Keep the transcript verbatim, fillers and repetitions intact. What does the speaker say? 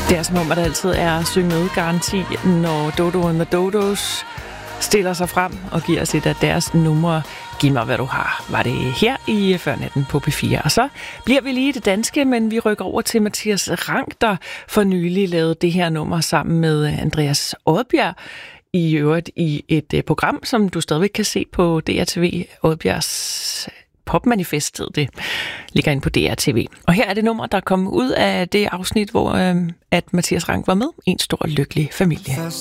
Deres nummer, der altid er syng med garanti, når Dodo and the Dodos stiller sig frem og giver os et af deres numre. Giv mig, hvad du har, var det her i Før Natten på P fire. Og så bliver vi lige det danske, men vi rykker over til Mathias Rank, der for nylig lavede det her nummer sammen med Andreas Odbjerg. I øvrigt i et uh, program, som du stadigvæk kan se på D R T V, Odbjergs Popmanifestet, det ligger inde på D R T V. Og her er det nummer, der kom ud af det afsnit, hvor øh, at Mathias Rank var med. En stor lykkelig familie.